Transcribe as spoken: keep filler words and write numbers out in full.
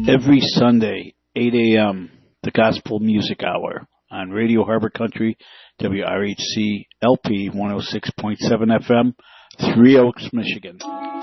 Every Sunday, eight a.m., the Gospel Music Hour on Radio Harbor Country, W R H C L P one oh six point seven F M, Three Oaks, Michigan.